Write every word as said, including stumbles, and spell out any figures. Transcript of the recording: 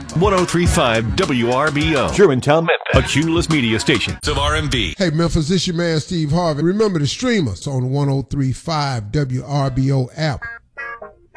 one oh three point five W R B O. Germantown, Memphis. A Cumulus Media Station of R and B. Hey, Memphis, this your man Steve Harvey. Remember to stream us on one oh three point five W R B O app